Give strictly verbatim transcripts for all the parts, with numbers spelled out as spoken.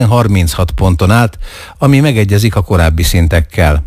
harminchat ponton állt, ami megegyezik a korábbi szintekkel.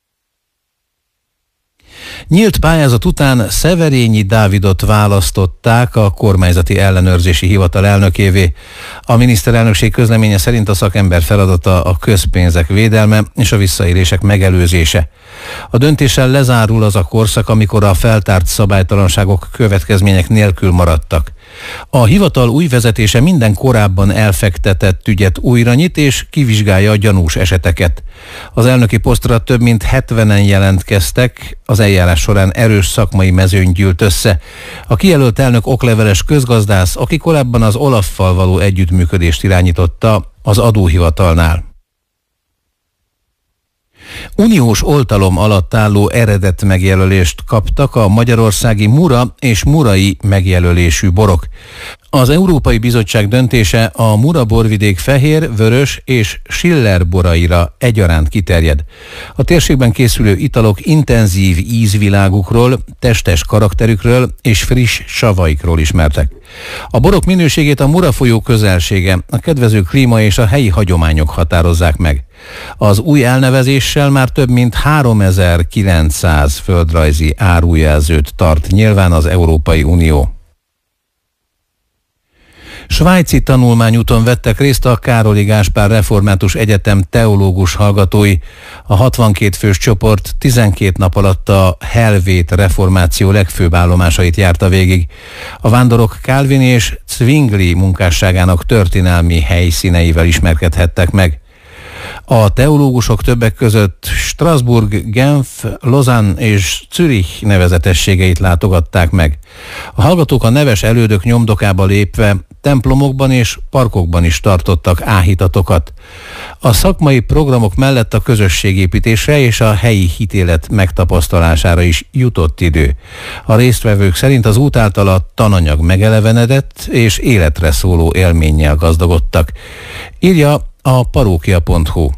Nyílt pályázat után Szeverényi Dávidot választották a kormányzati ellenőrzési hivatal elnökévé. A miniszterelnökség közleménye szerint a szakember feladata a közpénzek védelme és a visszaélések megelőzése. A döntéssel lezárul az a korszak, amikor a feltárt szabálytalanságok következmények nélkül maradtak. A hivatal új vezetése minden korábban elfektetett ügyet újra nyit és kivizsgálja a gyanús eseteket. Az elnöki posztra több mint hetvenen jelentkeztek, az eljárás során erős szakmai mezőny gyűlt össze. A kijelölt elnök okleveles közgazdász, aki korábban az Olaffal való együttműködést irányította az adóhivatalnál. Uniós oltalom alatt álló eredet megjelölést kaptak a magyarországi Mura és Murai megjelölésű borok. Az Európai Bizottság döntése a Mura borvidék fehér, vörös és Schiller boraira egyaránt kiterjed. A térségben készülő italok intenzív ízvilágukról, testes karakterükről és friss savaikról ismertek. A borok minőségét a Mura folyó közelsége, a kedvező klíma és a helyi hagyományok határozzák meg. Az új elnevezéssel már több mint háromezer-kilencszáz földrajzi árujelzőt tart nyilván az Európai Unió. Svájci tanulmányúton vettek részt a Károli Gáspár Református Egyetem teológus hallgatói. A hatvankét fős csoport tizenkét nap alatt a helvét reformáció legfőbb állomásait járta végig. A vándorok Calvin és Zwingli munkásságának történelmi helyszíneivel ismerkedhettek meg. A teológusok többek között Strasbourg, Genf, Lausanne és Zürich nevezetességeit látogatták meg. A hallgatók a neves elődök nyomdokába lépve templomokban és parkokban is tartottak áhítatokat. A szakmai programok mellett a közösségépítésre és a helyi hitélet megtapasztalására is jutott idő. A résztvevők szerint az út által a tananyag megelevenedett és életre szóló élménnyel gazdagodtak. Írja a parókia pont hu.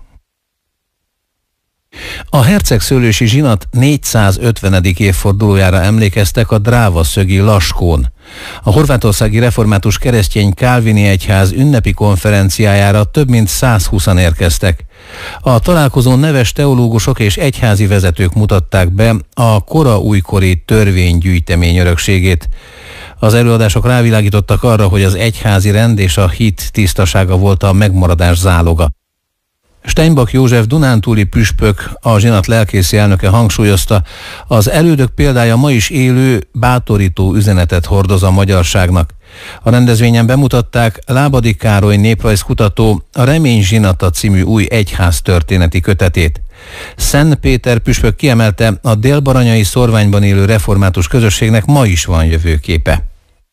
A hercegszőlősi zsinat négyszázötvenedik évfordulójára emlékeztek a Drávaszögi Laskón. A horvátországi református keresztény kálvini egyház ünnepi konferenciájára több mint százhúszan érkeztek. A találkozón neves teológusok és egyházi vezetők mutatták be a kora újkori törvénygyűjtemény örökségét. Az előadások rávilágítottak arra, hogy az egyházi rend és a hit tisztasága volt a megmaradás záloga. Steinbach József dunántúli püspök, a zsinat lelkészi elnöke hangsúlyozta, az elődök példája ma is élő, bátorító üzenetet hordoz a magyarságnak. A rendezvényen bemutatták Lábady Károly néprajzkutató a Remény zsinata című új egyház történeti kötetét. Szent Péter püspök kiemelte, a délbaranyai szorványban élő református közösségnek ma is van jövőképe.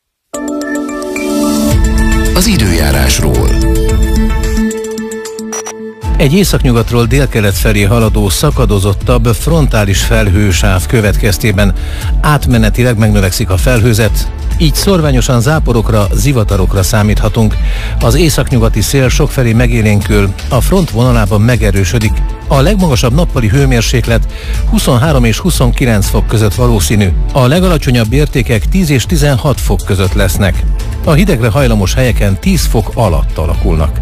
Az időjárásról. Egy északnyugatról délkelet felé haladó szakadozottabb frontális felhősáv következtében átmenetileg megnövekszik a felhőzet, így szorványosan záporokra, zivatarokra számíthatunk. Az északnyugati szél sokfelé megélénkül, a front vonalában megerősödik. A legmagasabb nappali hőmérséklet huszonhárom és huszonkilenc fok között valószínű. A legalacsonyabb értékek tíz és tizenhat fok között lesznek. A hidegre hajlamos helyeken tíz fok alatt alakulnak.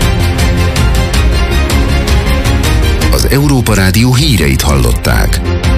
Az Európa Rádió híreit hallották.